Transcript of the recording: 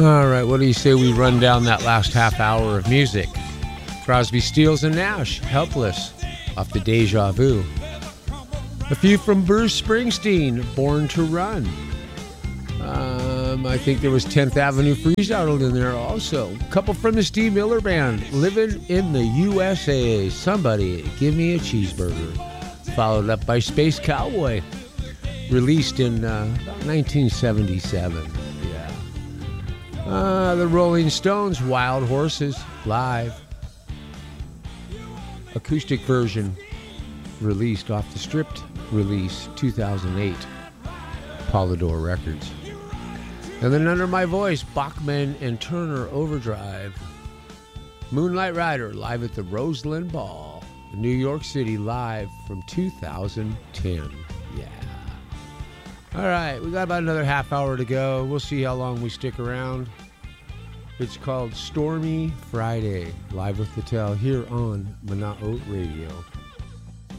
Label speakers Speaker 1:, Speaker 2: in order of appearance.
Speaker 1: All right, what do you say we run down that last half hour of music? Crosby, Stills, and Nash, Helpless, off the Deja Vu. A few from Bruce Springsteen, Born to Run. I think there was 10th Avenue Freestyle in there also. A couple from the Steve Miller Band, Living in the USA. Somebody Give Me a Cheeseburger. Followed up by Space Cowboy, released in about 1977. Yeah. The Rolling Stones, Wild Horses, live. Acoustic version, released off the stripped release, 2008, Polydor Records. And then Under My Voice, Bachman and Turner Overdrive. Moonlight Rider, live at the Roseland Ball, New York City, live from 2010. Yeah. All right, we got about another half hour to go. We'll see how long we stick around. It's called Stormy Friday, live with the Tell here on Mana'o Radio.